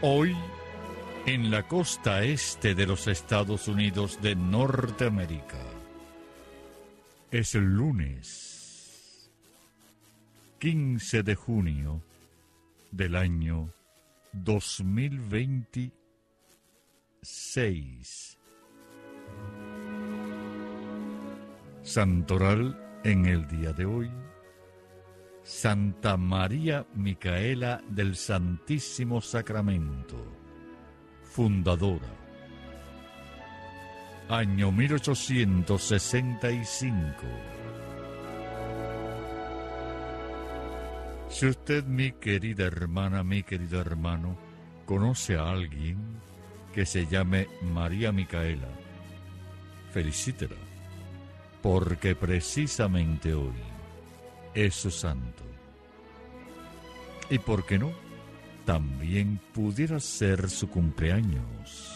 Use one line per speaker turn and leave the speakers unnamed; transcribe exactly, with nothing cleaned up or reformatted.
Hoy, en la costa este de los Estados Unidos de Norteamérica, es el lunes quince de junio del año dos mil veintiséis. Santoral en el día de hoy: Santa María Micaela del Santísimo Sacramento, fundadora. Año mil ochocientos sesenta y cinco. Si usted, mi querida hermana, mi querido hermano, conoce a alguien que se llame María Micaela, felicítela, porque precisamente hoy es su santo. Y por qué no, también pudiera ser su cumpleaños.